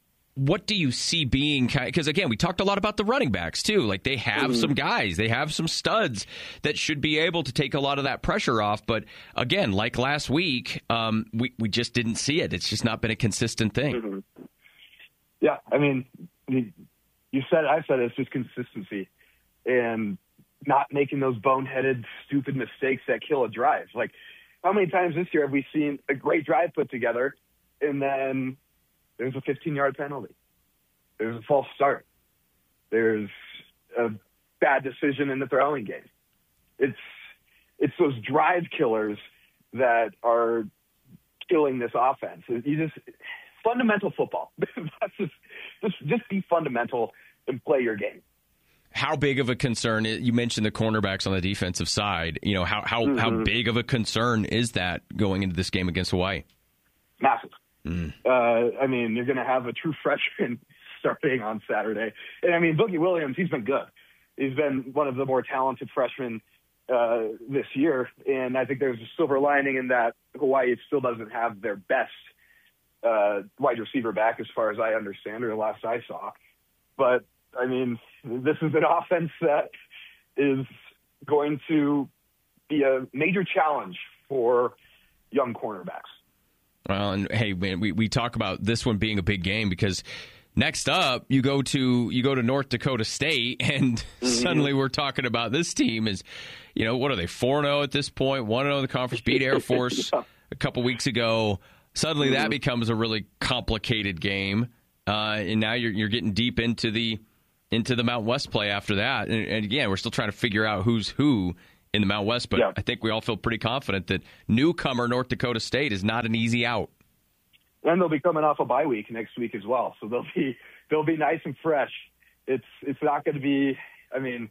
Speaker 1: do you see being, because again, we talked a lot about the running backs too. Like, they have some guys, they have some studs that should be able to take a lot of that pressure off. But again, like last week, we just didn't see it. It's just not been a consistent thing.
Speaker 14: Yeah, I mean, I said it's just consistency and not making those boneheaded, stupid mistakes that kill a drive. Like, how many times this year have we seen a great drive put together and then there's a 15-yard penalty, there's a false start, there's a bad decision in the throwing game? It's those drive killers that are killing this offense. Fundamental football. That's just be fundamental and play your game.
Speaker 1: how big of a concern? You mentioned the cornerbacks on the defensive side. How big of a concern is that going into this game against Hawaii?
Speaker 14: Massive. I mean, you're going to have a true freshman starting on Saturday. And, I mean, Boogie Williams, he's been good. He's been one of the more talented freshmen this year. And I think there's a silver lining in that Hawaii still doesn't have their best wide receiver back, as far as I understand, or the last I saw. But, I mean, this is an offense that is going to be a major challenge for young cornerbacks.
Speaker 1: Well, and hey, man, we talk about this one being a big game because next up you go to North Dakota State, and suddenly we're talking about this team is, what are they, 4-0 at this point, 1-0 in the conference, beat Air Force a couple weeks ago. Suddenly that becomes a really complicated game, and now you're getting deep into the Mountain West play after that, and again, we're still trying to figure out who's who in the Mountain West, but I think we all feel pretty confident that newcomer North Dakota State is not an easy out.
Speaker 14: And they'll be coming off a bye week next week as well, so they'll be nice and fresh. It's not going to be. I mean,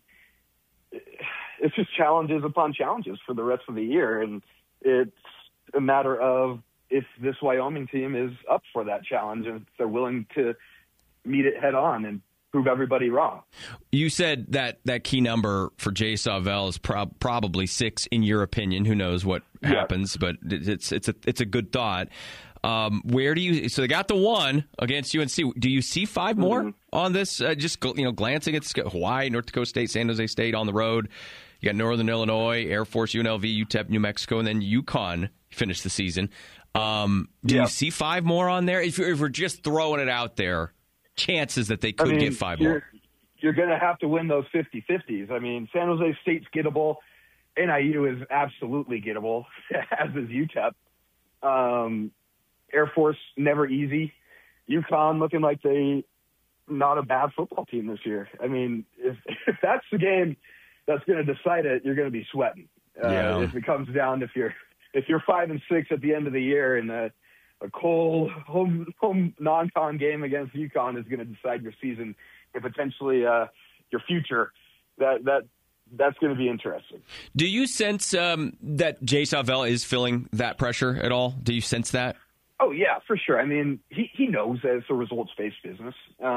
Speaker 14: it's just challenges upon challenges for the rest of the year, and it's a matter of if this Wyoming team is up for that challenge and if they're willing to meet it head on and prove everybody wrong.
Speaker 1: You said that key number for Jay Sauvel is probably 6 in your opinion. Who knows what happens, but it's a good thought. Where do you? So they got the 1 against UNC. Do you see 5 more on this? Just glancing at Hawaii, North Dakota State, San Jose State on the road. You got Northern Illinois, Air Force, UNLV, UTEP, New Mexico, and then UConn finish the season. Do you see 5 more on there? If we're just throwing it out there, chances that they could get 5 more.
Speaker 14: You're going to have to win those 50-50s. I mean, San Jose State's gettable. NIU is absolutely gettable, as is UTEP. Air Force, never easy. UConn looking like they not a bad football team this year. I mean, if that's the game that's going to decide it, you're going to be sweating. If it comes down, if you're 5-6 at the end of the year and a cold home non-con game against UConn is going to decide your season and potentially your future, that's going to be interesting.
Speaker 1: Do you sense that Jay Sauvel is feeling that pressure at all? Do you sense that?
Speaker 14: Oh, yeah, for sure. I mean, he knows that it's a results-based business.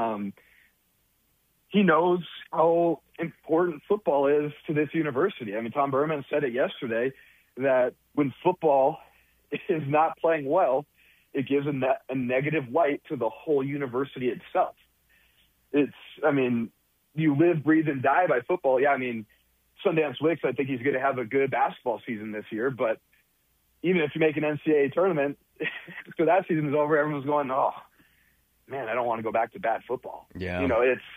Speaker 14: He knows how important football is to this university. I mean, Tom Berman said it yesterday that when football is not playing well, it gives a negative light to the whole university itself. You live, breathe, and die by football. Yeah, I mean, Sundance Wicks, I think he's going to have a good basketball season this year, but even if you make an NCAA tournament, after that season is over, everyone's going, oh, man, I don't want to go back to bad football.
Speaker 1: Yeah.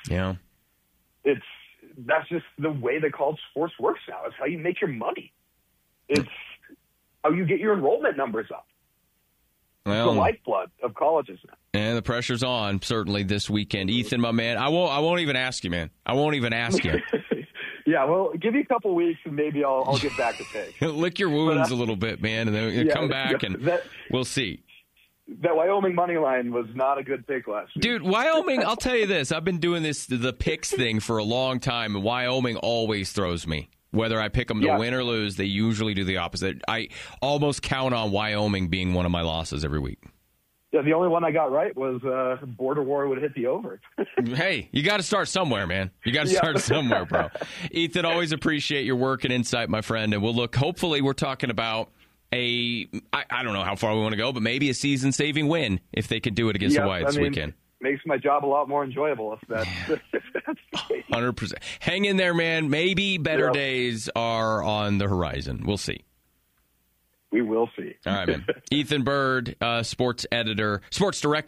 Speaker 14: That's just the way the college sports works now. It's how you make your money. It's how you get your enrollment numbers up. Well, it's the lifeblood of colleges now.
Speaker 1: And the pressure's on, certainly, this weekend. Ethan, my man, I won't even ask you, man. I won't even ask you.
Speaker 14: Yeah, well, give me a couple weeks and maybe I'll get back to take.
Speaker 1: Lick your wounds a little bit, man, and then come back and we'll see.
Speaker 14: That Wyoming money line was not a good pick last week.
Speaker 1: Dude, Wyoming, I'll tell you this. I've been doing the picks thing for a long time, and Wyoming always throws me. Whether I pick them to win or lose, they usually do the opposite. I almost count on Wyoming being one of my losses every week.
Speaker 14: Yeah, the only one I got right was Border War would hit the over.
Speaker 1: Hey, you got to start somewhere, man. You got to start somewhere, bro. Ethan, always appreciate your work and insight, my friend. And we'll look, hopefully we're talking about I don't know how far we want to go, but maybe a season-saving win if they could do it against Hawaii this weekend.
Speaker 14: Makes my job a lot more enjoyable if that's
Speaker 1: 100%. Hang in there, man. Maybe better days are on the horizon. We'll see.
Speaker 14: We will see.
Speaker 1: All right, man. Ethan Bird, sports director, at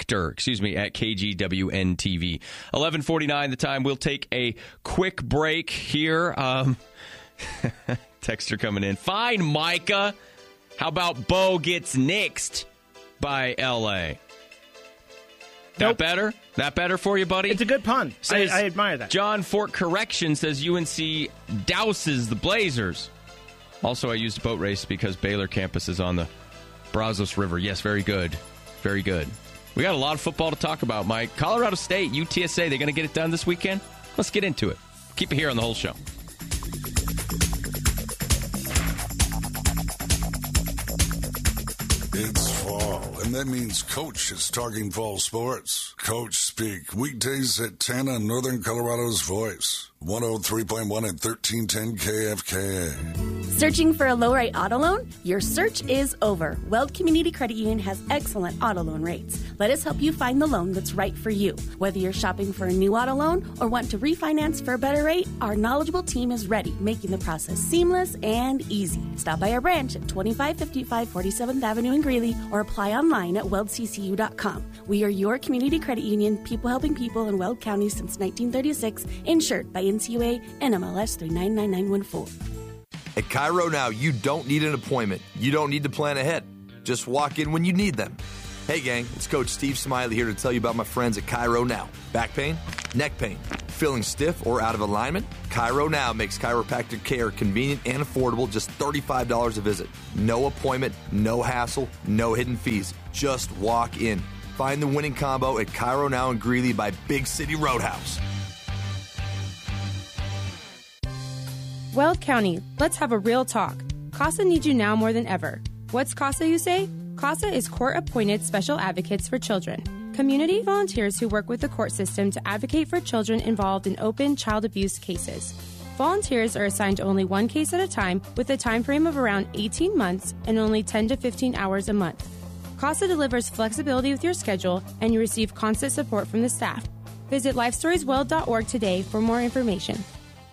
Speaker 1: KGWN-TV. 11:49 the time. We'll take a quick break here. Texter coming in. Fine, Micah. How about Bo gets nixed by L.A.? That better? That better for you, buddy?
Speaker 2: It's a good pun. I admire that.
Speaker 1: John Fort Correction says UNC douses the Blazers. Also, I used a boat race because Baylor campus is on the Brazos River. Yes, very good. Very good. We got a lot of football to talk about, Mike. Colorado State, UTSA, they're going to get it done this weekend? Let's get into it. Keep it here on the whole show.
Speaker 15: It's fall, and that means Coach is talking fall sports. Coach Speak, weekdays at 10 on Northern Colorado's Voice. 103.1 and 1310 KFKA.
Speaker 16: Searching for a low-rate auto loan? Your search is over. Weld Community Credit Union has excellent auto loan rates. Let us help you find the loan that's right for you. Whether you're shopping for a new auto loan or want to refinance for a better rate, our knowledgeable team is ready, making the process seamless and easy. Stop by our branch at 2555 47th Avenue in Greeley or apply online at weldccu.com. We are your community credit union, people helping people in Weld County since 1936, insured by NCUA and MLS 399914.
Speaker 17: At Cairo Now, you don't need an appointment. You don't need to plan ahead. Just walk in when you need them. Hey gang, it's Coach Steve Smiley here to tell you about my friends at Cairo Now. Back pain? Neck pain? Feeling stiff or out of alignment? Cairo Now makes chiropractic care convenient and affordable, just $35 a visit. No appointment, no hassle, no hidden fees. Just walk in. Find the winning combo at Cairo Now in Greeley by Big City Roadhouse.
Speaker 18: Weld County, let's have a real talk. CASA needs you now more than ever. What's CASA, you say? CASA is court-appointed special advocates for children. Community volunteers who work with the court system to advocate for children involved in open child abuse cases. Volunteers are assigned to only one case at a time with a time frame of around 18 months and only 10 to 15 hours a month. CASA delivers flexibility with your schedule, and you receive constant support from the staff. Visit lifestoriesweld.org today for more information.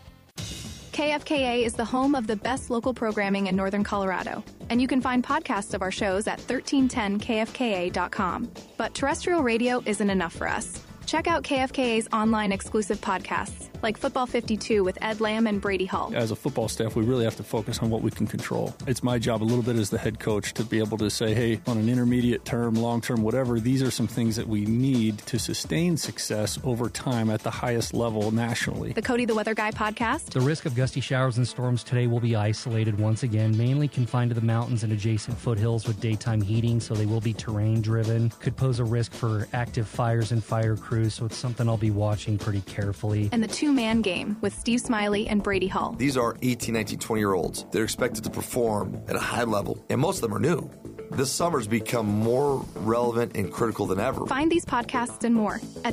Speaker 7: KFKA is the home of the best local programming in Northern Colorado, and you can find podcasts of our shows at 1310kfka.com. But terrestrial radio isn't enough for us. Check out KFKA's online exclusive podcasts, like Football 52 with Ed Lamb and Brady Hall.
Speaker 19: As a football staff, we really have to focus on what we can control. It's my job a little bit as the head coach to be able to say, hey, on an intermediate term, long term, whatever, these are some things that we need to sustain success over time at the highest level nationally.
Speaker 7: The Cody the Weather Guy podcast.
Speaker 20: The risk of gusty showers and storms today will be isolated once again, mainly confined to the mountains and adjacent foothills with daytime heating, so they will be terrain driven. Could pose a risk for active fires and fire crews, so it's something I'll be watching pretty carefully.
Speaker 7: And the two-man game with Steve Smiley and Brady Hall.
Speaker 17: These are 18, 19, 20-year-olds. They're expected to perform at a high level, and most of them are new. This summer's become more relevant and critical than ever.
Speaker 7: Find these podcasts and more at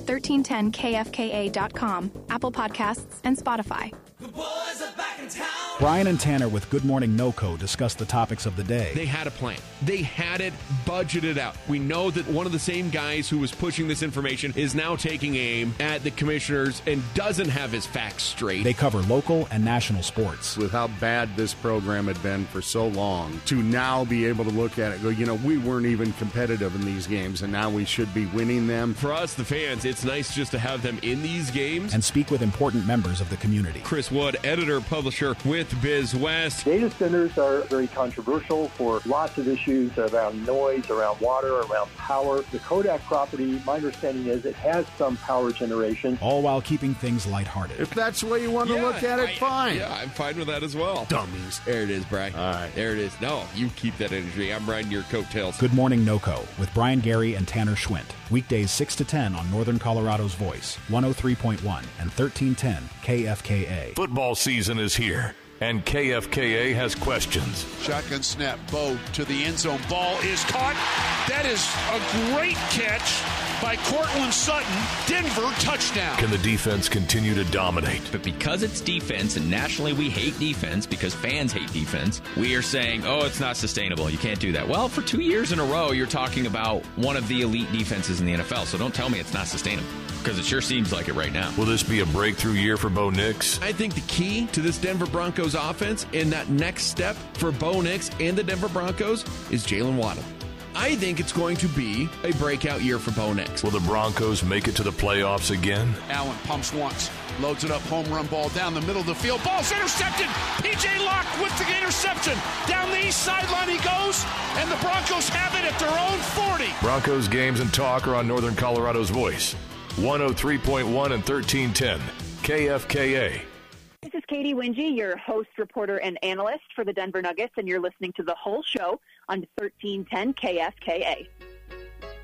Speaker 7: 1310kfka.com, Apple Podcasts, and Spotify.
Speaker 12: The boys are back in town. Brian and Tanner with Good Morning NoCo discuss the topics of the day.
Speaker 21: They had a plan. They had it budgeted out. We know that one of the same guys who was pushing this information is now taking aim at the commissioners and doesn't have his facts straight.
Speaker 12: They cover local and national sports.
Speaker 22: With how bad this program had been for so long, to now be able to look at it and go, you know, we weren't even competitive in these games, and now we should be winning them.
Speaker 21: For us, the fans, it's nice just to have them in these games.
Speaker 12: And speak with important members of the community.
Speaker 21: Chris Wood, editor, publisher with Biz West.
Speaker 29: Data centers are very controversial for lots of issues around noise, around water, around power. The Kodak property, my understanding is it has some power generation.
Speaker 12: All while keeping things lighthearted.
Speaker 22: If that's the way you want to look at it, fine.
Speaker 21: Yeah, I'm fine with that as well.
Speaker 22: Dummies.
Speaker 21: There it is, Brian.
Speaker 22: All right.
Speaker 21: There it is. No, you keep that energy. I'm riding your coattails.
Speaker 12: Good Morning NoCo with Brian Gary and Tanner Schwint. Weekdays 6 to 10 on Northern Colorado's Voice, 103.1 and 1310 KFKA.
Speaker 5: Football season is here, and KFKA has questions.
Speaker 30: Shotgun snap, Bo to the end zone. Ball is caught. That is a great catch by Cortland Sutton. Denver touchdown.
Speaker 5: Can the defense continue to dominate?
Speaker 1: But because it's defense, and nationally we hate defense because fans hate defense, we are saying, oh, it's not sustainable. You can't do that. Well, for 2 years in a row, you're talking about one of the elite defenses in the NFL, so don't tell me it's not sustainable, because it sure seems like it right now.
Speaker 5: Will this be a breakthrough year for Bo Nix?
Speaker 21: I think the key to this Denver Broncos offense and that next step for Bo Nix and the Denver Broncos is Jalen Waddle. I think it's going to be a breakout year for Bo Nix.
Speaker 5: Will the Broncos make it to the playoffs again?
Speaker 30: Allen pumps once, loads it up, home run ball down the middle of the field. Ball's intercepted. P.J. Locke with the interception. Down the east sideline he goes, and the Broncos have it at their own 40.
Speaker 5: Broncos games and talk are on Northern Colorado's Voice. 103.1 and 1310 KFKA.
Speaker 31: This is Katie Wingy, your host, reporter, and analyst for the Denver Nuggets, and you're listening to The Whole Show on 1310 KFKA.